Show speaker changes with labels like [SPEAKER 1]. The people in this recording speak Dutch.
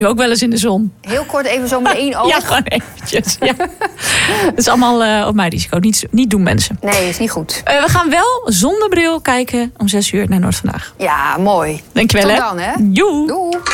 [SPEAKER 1] Nu ook wel eens in de zon.
[SPEAKER 2] Heel kort even zo met één oog.
[SPEAKER 1] Ja, gewoon eventjes. Ja. Dat is allemaal op mijn risico. Niet doen, mensen.
[SPEAKER 2] Nee, is niet goed.
[SPEAKER 1] We gaan wel zonder bril kijken om 6 uur naar Noord vandaag.
[SPEAKER 2] Ja, mooi.
[SPEAKER 1] Dankjewel,
[SPEAKER 2] Tot
[SPEAKER 1] hè.
[SPEAKER 2] dan, hè.
[SPEAKER 1] Joe.
[SPEAKER 2] Doei.